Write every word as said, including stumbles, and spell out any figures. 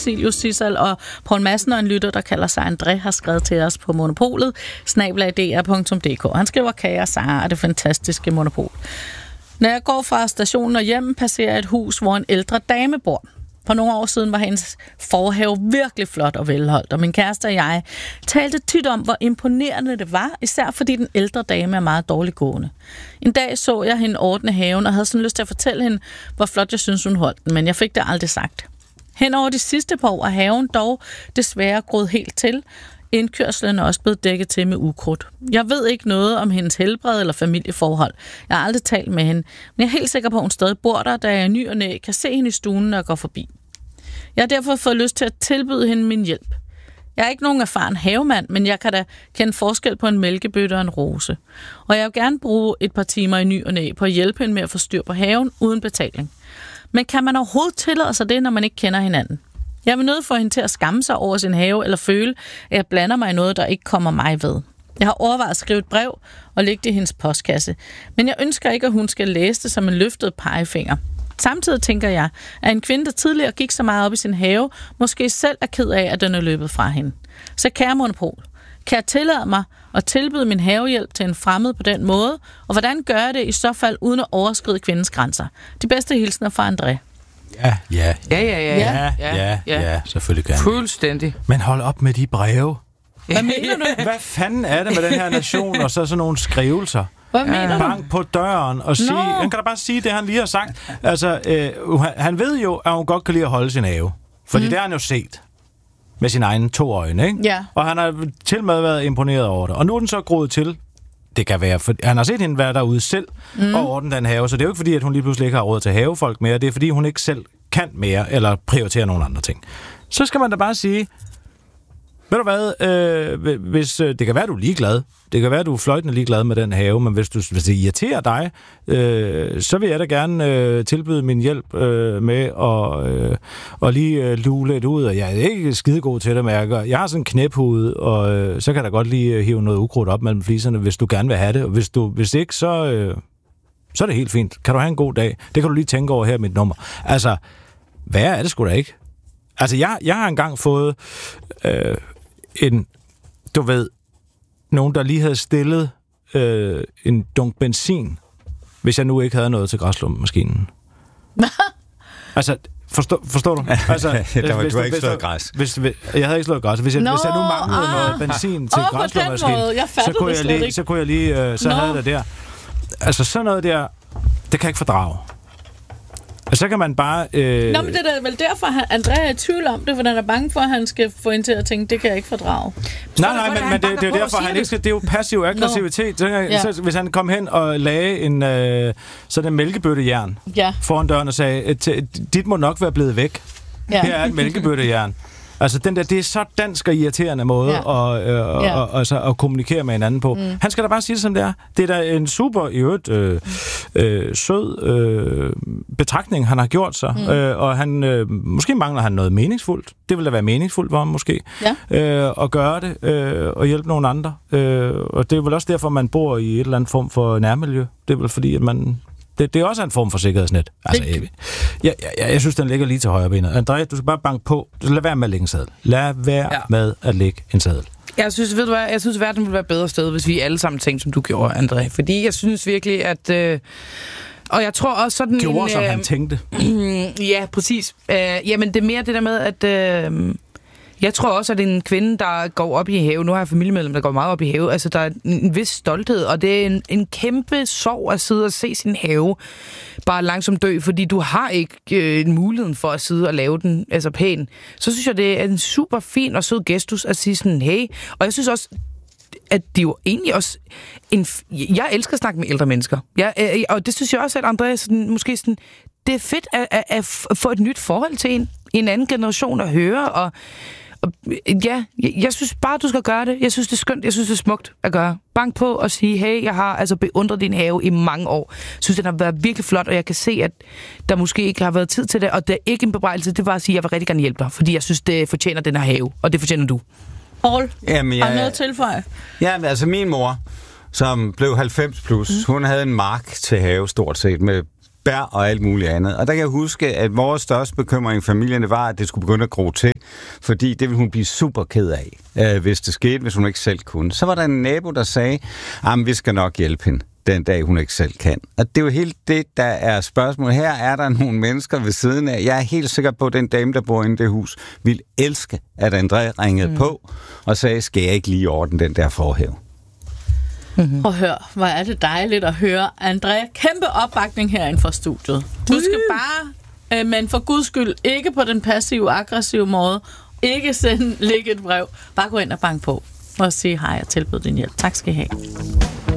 Silius, Sissal og Poul Madsen, og en lytter, der kalder sig André, har skrevet til os på Monopolet, snabel-a d r punktum d k. Han skriver, kære Sara og det fantastiske Monopol. Når jeg går fra stationen og hjem, passerer jeg et hus, hvor en ældre dame bor. For nogle år siden var hendes forhave virkelig flot og velholdt, og min kæreste og jeg talte tit om, hvor imponerende det var, især fordi den ældre dame er meget dårligt gående. En dag så jeg hende ordne haven, og havde sådan lyst til at fortælle hende, hvor flot jeg synes, hun holdt den, men jeg fik det aldrig sagt. Hen over de sidste par år er haven dog desværre groet helt til. Indkørslen er også blevet dækket til med ukrudt. Jeg ved ikke noget om hendes helbred eller familieforhold. Jeg har aldrig talt med hende, men jeg er helt sikker på, at hun stadig bor der, da jeg i ny og næ kan se hende i stuen, når jeg går forbi. Jeg har derfor fået lyst til at tilbyde hende min hjælp. Jeg er ikke nogen erfaren havemand, men jeg kan da kende forskel på en mælkebøtte og en rose. Og jeg vil gerne bruge et par timer i ny og næ på at hjælpe hende med at få styr på haven uden betaling. Men kan man overhovedet tillade sig det, når man ikke kender hinanden? Jeg vil nødt få hende til at skamme sig over sin have, eller føle, at jeg blander mig i noget, der ikke kommer mig ved. Jeg har overvejet at skrive et brev og lægge det i hendes postkasse, men jeg ønsker ikke, at hun skal læse det som en løftet pegefinger. Samtidig tænker jeg, at en kvinde, der tidligere gik så meget op i sin have, måske selv er ked af, at den er løbet fra hende. Så kære Monopol, kan jeg tillade mig at tilbyde min havehjælp til en fremmed på den måde, og hvordan gør jeg det i så fald uden at overskride kvindens grænser? De bedste hilsner fra André. Ja, ja, ja, ja, ja, ja, ja, ja, ja, ja, selvfølgelig kan. Fuldstændig. Men hold op med de breve. Hvad mener du? Hvad fanden er det med den her nation, og så sådan nogle skrivelser? Hvad mener du? Bank på døren og sige... Han kan da bare sige det, han lige har sagt. Altså, øh, han ved jo, at hun godt kan lide at holde sin have. Fordi mm. det har han jo set. Med sine egne to øjne, ikke? Ja. Og han har til med været imponeret over det. Og nu er den så groet til. Det kan være, for han har set hende være derude selv mm. og ordne den have. Så det er jo ikke fordi, at hun lige pludselig ikke har råd til havefolk mere. Det er fordi, hun ikke selv kan mere, eller prioriterer nogle andre ting. Så skal man da bare sige... Ved du hvad, øh, hvis, øh, det kan være, at du er ligeglad. Det kan være, at du er fløjtende ligeglad med den have, men hvis, du, hvis det irriterer dig, øh, så vil jeg da gerne øh, tilbyde min hjælp øh, med at øh, og lige øh, lue lidt ud. Og jeg er ikke skidegod til det, mærker. Jeg har sådan en knæphud, og øh, så kan jeg da godt lige hive noget ukrudt op mellem fliserne, hvis du gerne vil have det. Og hvis, du, hvis ikke, så, øh, så er det helt fint. Kan du have en god dag? Det kan du lige tænke over her, mit nummer. Altså, hvad er det sgu da ikke? Altså, jeg, jeg har engang fået... Øh, en, du ved, nogen, der lige havde stillet øh, en dunk benzin, hvis jeg nu ikke havde noget til græsslåmaskinen. Altså, forstår, forstår du? Altså, der var, hvis, du har ikke hvis, slået græs. Hvis, hvis, jeg havde ikke slået græs. Hvis jeg, Nå, hvis jeg nu manglede ah. noget benzin til Åh, på græsslåmaskinen, den måde. Jeg så fattede kunne det jeg slet lige, ikke. så kunne jeg lige, øh, så Nå. havde jeg det der. Altså, sådan noget der, det kan jeg ikke fordrage. Og så kan man bare... Øh... Nå, men det er vel derfor, at André er i tvivl om det, for han er bange for, at han skal få hende til at tænke, det kan jeg ikke fordrage. Nej, nej, men, men det, det er jo derfor, han ikke skal... Det er jo passiv aggressivitet. Så, Ja. så, hvis han kom hen og lagde en øh, sådan en mælkebøttejern Ja. foran døren og sagde, dit må nok være blevet væk. Ja. Her er et mælkebøttejern. Altså, den der, det er så dansk og irriterende måde Ja. at, øh, Ja. og, og, altså, at kommunikere med hinanden på. Mm. Han skal da bare sige det, som det er. Det er da en super, i øvrigt, øh, øh, sød øh, betragtning, han har gjort sig. Mm. Øh, og han, øh, måske mangler han noget meningsfuldt. Det vil da være meningsfuldt for ham, måske. Ja. Øh, at gøre det øh, og hjælpe nogle andre. Øh, og det er vel også derfor, man bor i et eller andet form for nærmiljø. Det er vel fordi, at man... Det, det er også en form for sikkerhedsnet. Altså, jeg, jeg, jeg, jeg synes, den ligger lige til højre benet. André, du skal bare banke på. Lad være med at lægge en sadel. Lad være ja. med at lægge en sadel. Jeg synes, ved du hvad, jeg synes, verden ville være et bedre sted, hvis vi alle sammen tænkte, som du gjorde, André. Fordi jeg synes virkelig, at... Øh, og jeg tror også sådan... Gjorde, en, som øh, han tænkte. Ja, præcis. Øh, jamen, det er mere det der med, at... Øh, jeg tror også, at en kvinde, der går op i have, nu har jeg familiemedlem, der går meget op i have, altså der er en vis stolthed, og det er en, en kæmpe sorg at sidde og se sin have bare langsomt dø, fordi du har ikke øh, muligheden for at sidde og lave den altså pæn. Så synes jeg, det er en super fin og sød gestus at sige sådan, hey, og jeg synes også, at de jo egentlig også... En, jeg elsker at snakke med ældre mennesker, jeg, øh, og det synes jeg også, at André sådan, måske sådan, det er fedt at, at, at få et nyt forhold til en, en anden generation at høre, og ja, jeg, jeg synes bare, du skal gøre det. Jeg synes, det er skønt. Jeg synes, det er smukt at gøre. Bank på og sige, hey, jeg har altså beundret din have i mange år. Jeg synes, den har været virkelig flot, og jeg kan se, at der måske ikke har været tid til det, og det er ikke en bebrejdelse. Det var at sige, at jeg vil rigtig gerne hjælpe dig, fordi jeg synes, det fortjener den her have, og det fortjener du. Paul, Jamen, jeg, har noget at tilføje? Ja, men altså min mor, som blev halvfems plus, mm. hun havde en mark til have stort set med bær og alt muligt andet. Og der kan jeg huske, at vores største bekymring i familien var, at det skulle begynde at gro til, fordi det ville hun blive super ked af, øh, hvis det skete, hvis hun ikke selv kunne. Så var der en nabo, der sagde, at vi skal nok hjælpe hende den dag, hun ikke selv kan. Og det er jo helt det, der er spørgsmålet. Her er der nogle mennesker ved siden af. Jeg er helt sikker på, at den dame, der bor inde i det hus, vil elske, at André ringede mm. på og sagde, skal jeg ikke lige ordne den der forhæv? Mm-hmm. Og hør, hvor er det dejligt at høre. André, kæmpe opbakning herinde fra studiet. Du skal bare, øh, men for guds skyld, ikke på den passive, aggressive måde, ikke sende, lægge et brev. Bare gå ind og banke på og sige hej og tilbyde din hjælp. Tak skal I have.